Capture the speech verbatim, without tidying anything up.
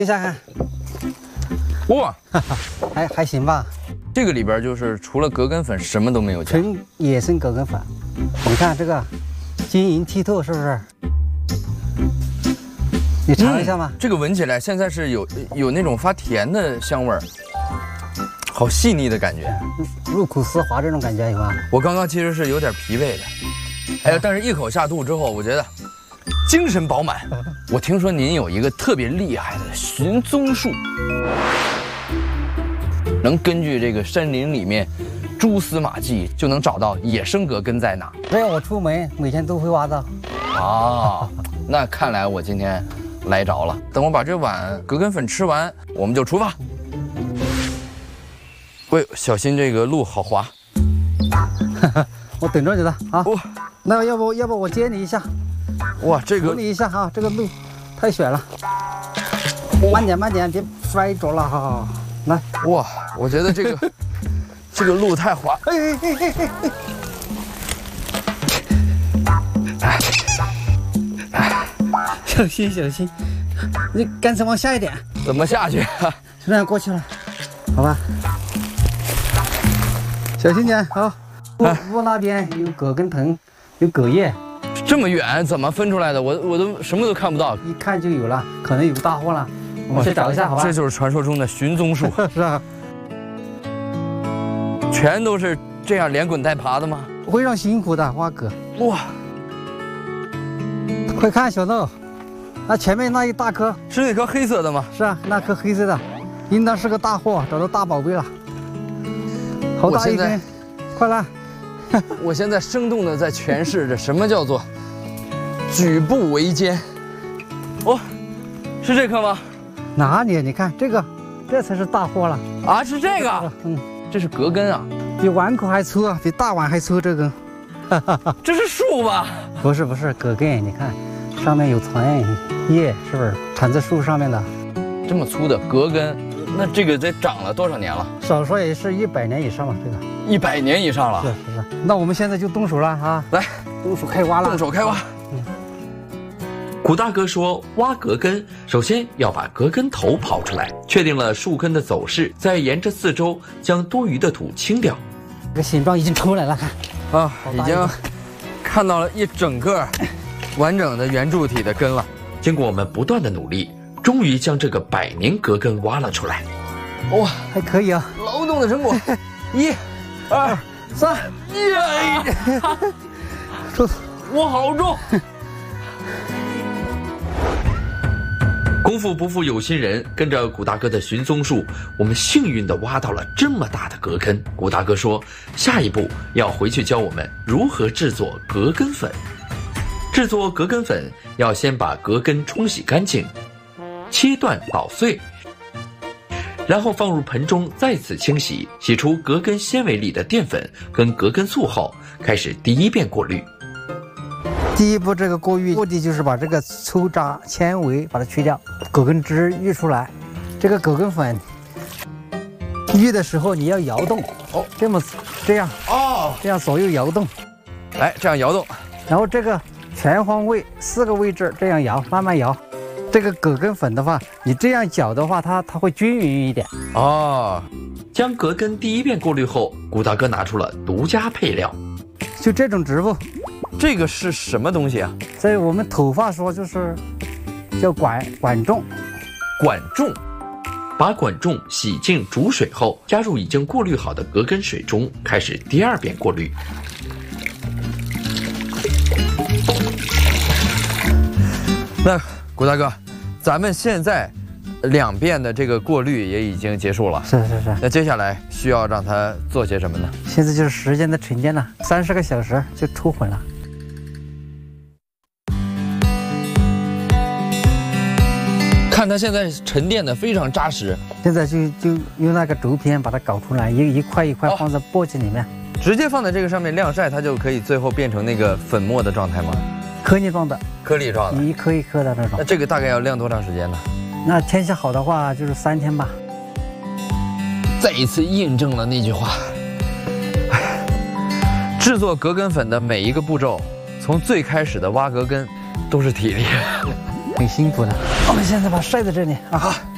一下看， 哇， 还还行吧。 这个里边就是除了葛根粉什么都没有加， 纯野生葛根粉。你看这个晶莹剔透，是不是？你尝一下吗？ 嗯、这个闻起来现在是有有那种发甜的香味儿，好细腻的感觉， 入口丝滑这种感觉有吗？ 我刚刚其实是有点疲惫的，哎呀，但是一口下肚之后，我觉得精神饱满。我听说您有一个特别厉害的寻踪术，能根据这个山林里面蛛丝马迹，就能找到野生葛根在哪。 只要我出门，每天都会挖到。 啊，那看来我今天来着了。等我把这碗葛根粉吃完，我们就出发。喂，小心这个路好滑。 我等着你了啊！ 哇， 那要不要不我接你一下？ 哇，这个扶你一下哈，这个路太险了。慢点慢点，别摔着了哈。来， 哇，我觉得这个这个路太滑。 哎哎哎哎哎！哎，小心小心，你杆子往下一点。 怎么下去啊？ 就这样过去了，好吧？小心点，好。路路那边有葛根藤，有葛叶。 这么远怎么分出来的？我我都什么都看不到， 一看就有了，可能有大货了。我们去找一下，好吧？ 这就是传说中的寻踪术。 是啊， 全都是这样连滚带爬的吗？ 非常辛苦的挖葛。 哇！ 快看小豆，那前面那一大颗是那颗黑色的吗？ 是啊，那颗黑色的，应当是个大货，找到大宝贝了。好大一根，快来！ 我现在生动的在诠释着什么叫做举步维艰。哦，是这颗吗？ 哪里？你看这个，这才是大货了啊！是这个，嗯，这是葛根啊， 比碗口还粗啊，比大碗还粗这根。 这是树吧？ 不是不是葛根，你看上面有团叶，是不是缠在树上面的？ 这么粗的葛根，那这个得长了多少年了？ 少说也是一百年以上了，这个一百年以上了。 是是是。那我们现在就动手了啊！ 来， 动手开挖了。 动手开挖。 嗯。古大哥说，挖葛根首先要把葛根头刨出来，确定了树根的走势，再沿着四周将多余的土清掉。 这个形状已经出来了，看啊，已经看到了一整个完整的圆柱体的根了。 经过我们不断的努力，终于将这个百年葛根挖了出来。 哇， 还可以啊！ 劳动的成果，一、二、三，耶！我好重。 功夫不负有心人，跟着古大哥的寻踪术，我们幸运地挖到了这么大的葛根。古大哥说，下一步要回去教我们如何制作葛根粉。制作葛根粉要先把葛根冲洗干净，切断捣碎，然后放入盆中再次清洗，洗出葛根纤维里的淀粉跟葛根素后，开始第一遍过滤。 第一步，这个过滤目的就是把这个粗渣纤维把它去掉，葛根汁滤出来。这个葛根粉滤的时候你要摇动，哦，这么这样哦，这样左右摇动， 来这样摇动， 然后这个全方位四个位置这样摇，慢慢摇。这个葛根粉的话，你这样搅的话，它它会均匀一点。 哦，将葛根第一遍过滤后，古大哥拿出了独家配料， 就这种植物。 这个是什么东西啊？ 在我们土话说就是叫管管仲。 管仲， 把管仲洗净煮水后，加入已经过滤好的葛根水中，开始第二遍过滤。 那古大哥，咱们现在两遍的这个过滤也已经结束了。 是是是。 那接下来需要让它做些什么呢？ 现在就是时间的沉淀了，三十个小时就出混了。 看它现在沉淀的非常扎实， 现在就就用那个竹片把它搞出来，一一块一块放在簸箕里面， 哦，直接放在这个上面晾晒，它就可以最后变成那个粉末的状态吗？ 颗粒状的， 颗粒状的， 一颗一颗的那种。 那这个大概要晾多长时间呢？ 那天气好的话就是三天吧。 再一次印证了那句话，制作葛根粉的每一个步骤，从最开始的挖葛根，都是体力。 很辛苦的。我们现在把晒在这里啊。